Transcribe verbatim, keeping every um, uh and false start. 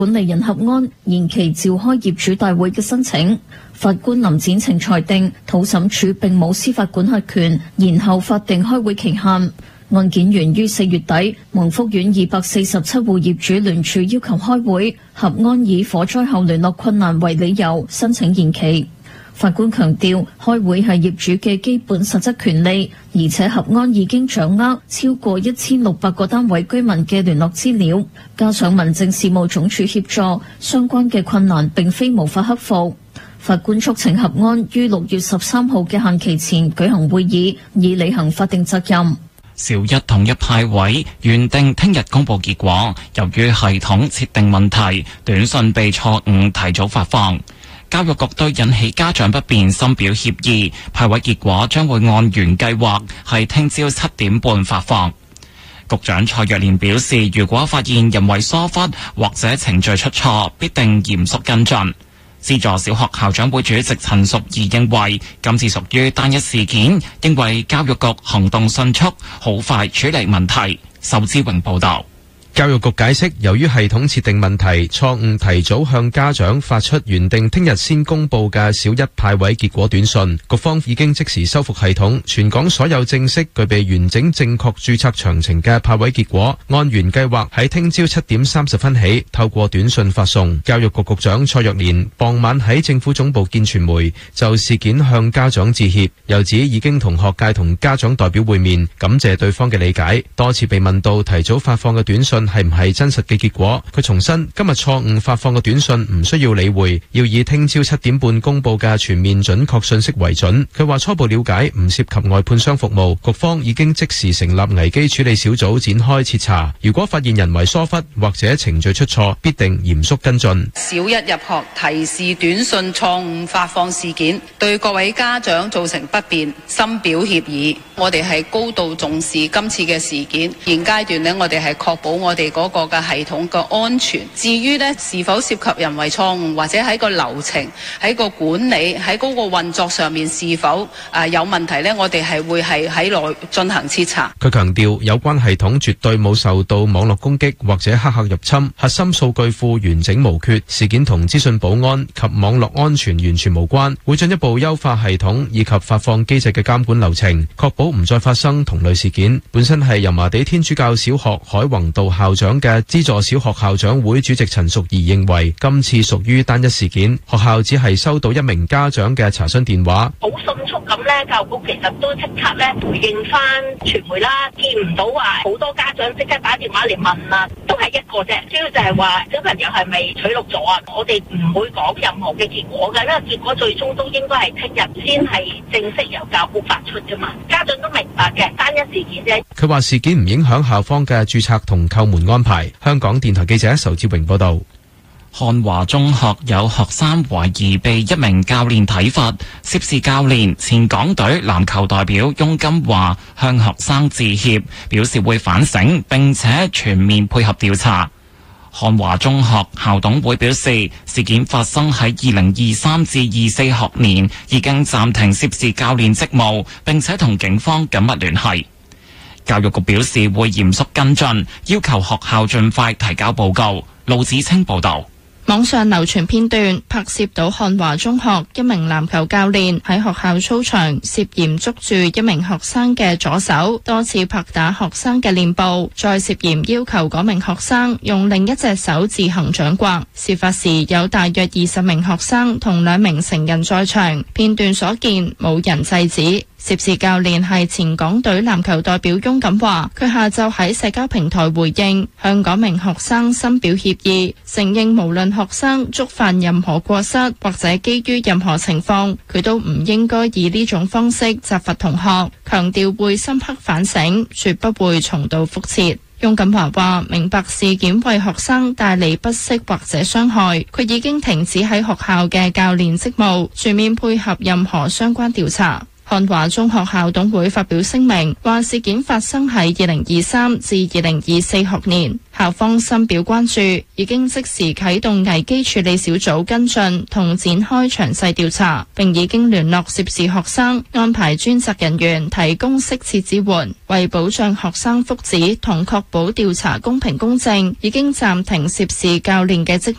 管理人合安延期召開業主大會嘅申請。法官林展晴裁定，土審處並冇司法管轄權延後法定開會期限。案件源於四月底，蒙福苑二百四十七戶業主聯署要求開會，合安以火災後聯絡困難為理由申請延期。法官強調，開會係業主嘅基本實質權利，而且合安已經掌握超過一千六百個單位居民嘅聯絡資料，加上民政事務總署協助，相關嘅困難並非無法克服。法官促請合安於六月十三號嘅限期前舉行會議，以履行法定責任。 小一統一派位原定聽日公佈結果，由於系統設定問題，短訊被錯誤提早發放。教育局對引起家長不便深表歉意，派位結果將會按原計劃係聽朝七點半發放。局長蔡若蓮表示，如果發現人為疏忽或者程序出錯，必定嚴肅跟進。資助小學校長會主席陳淑儀認為，今次屬於單一事件，認為教育局行動迅速，好快處理問題。仇志榮報導。 教育局解釋，由於系統設定問題，錯誤提早向家長發出原定聽日先公佈嘅小一派位結果短訊，局方已經即時修復系統，全港所有正式具備完整正確註冊詳情嘅派位結果，按原計劃喺聽朝七點三十分起透過短訊發送。教育局局長蔡若蓮傍晚喺政府總部見傳媒，就事件向家長致歉，又指已經同學界同家長代表會面，感謝對方嘅理解。多次被問到提早發放嘅短訊係唔係真實嘅結果，佢重申今日錯誤發放嘅短訊唔需要理會，要以聽朝七點半公佈嘅全面準確信息為準。佢話初步了解唔涉及外判商服務，局方已經即時成立危機處理小組展開徹查，如果發現人為疏忽或者程序出錯，必定嚴肅跟進。 小一入學提示短訊錯誤發放事件，對各位家長造成不便，深表歉意。我哋係高度重視今次嘅事件，現階段呢，我哋係確保我哋嗰個嘅系統嘅安全。至於呢是否涉及人為錯誤，或者喺個流程、喺個管理、喺嗰個運作上面是否啊有問題呢？我哋係會係喺內進行徹查。 佢強調有關系統絕對冇受到網絡攻擊或者黑客入侵，核心數據庫完整無缺，事件同資訊保安及網絡安全完全無關，會進一步優化系統以及發放機制嘅監管流程，確保唔再發生同類事件。本身係油麻地天主教小學海泓道校長嘅資助小學校長會主席陳淑儀認為，今次屬於單一事件，學校只係收到一名家長嘅查詢電話， 好迅速咁咧，教育局其實都即刻咧回應翻傳媒啦，見唔到話好多家長即刻打電話嚟問啦，都係一個啫，主要就係話小朋友係咪取錄咗啊？我哋唔會講任何嘅結果嘅，因為結果最終都應該係聽日先係正式由教育局發出啫嘛，家長都明白嘅，單一事件啫。 佢話事件唔影響校方嘅註冊同叩門安排。香港電台記者仇志榮報道。 漢華中學有學生懷疑被一名教練體罰，涉事教練前港隊籃球代表翁金華向學生致歉，表示會反省並且全面配合調查。漢華中學校董會表示，事件發生喺二零二三至二四學年，已經暫停涉事教練職務，並且同警方緊密聯繫。教育局表示會嚴肅跟進，要求學校盡快提交報告。盧子清報道。 網上流傳片段拍攝到漢華中學一名籃球教練喺學校操場涉嫌捉住一名學生嘅左手，多次拍打學生嘅臉部，再涉嫌要求嗰名學生用另一隻手自行掌摑。事發時有大約二十名學生同兩名成人在場，片段所見冇人制止。涉事教練係前港隊籃球代表翁錦華，佢下晝喺社交平台回應，向嗰名學生深表歉意，承認無論學生觸犯任何過失或者基於任何情況，佢都唔應該以呢種方式責罰同學，強調會深刻反省，絕不會重蹈覆轍。翁錦華話：明白事件為學生帶嚟不適或者傷害，佢已經停止喺學校嘅教練職務，全面配合任何相關調查。漢華中學校董會發表聲明，話事件發生喺二零二三至二零二四學年，校方深表關注，已經即時啟動危機處理小組跟進同展開詳細調查，並已經聯絡涉事學生，安排專責人員提供適切支援，為保障學生福祉同確保調查公平公正，已經暫停涉事教練嘅職